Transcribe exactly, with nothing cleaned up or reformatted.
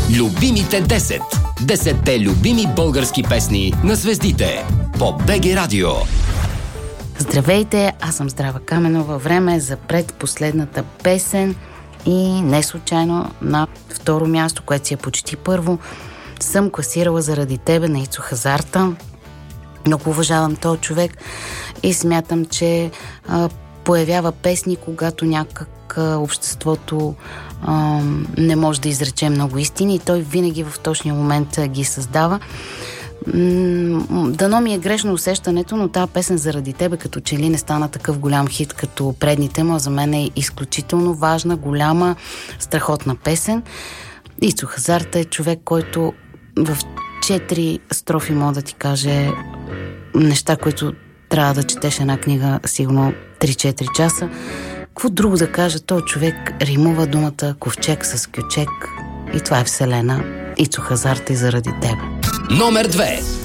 Любимите десет. Десетте любими български песни на звездите по БГ Радио. Здравейте, аз съм Здрава Каменова. Време е за предпоследната песен и не случайно на второ място, което си е почти първо, съм класирала Заради тебе на Ицо Хазарта. Много уважавам този човек и смятам, че а, появява песни, когато някак а, обществото а, не може да изрече много истини и той винаги в точния момент а, ги създава. Дано ми е грешно усещането, но тази песен Заради тебе като че ли не стана такъв голям хит като предните, но за мен е изключително важна, голяма, страхотна песен. Ицо Хазарта е човек, който в четири строфи мога да ти каже неща, които трябва да четеш една книга сигурно три-четири часа. Какво друго да кажа? Той човек римува думата ковчег с кючек и това е вселена. Ицо Хазарта и Заради тебе. Номер две.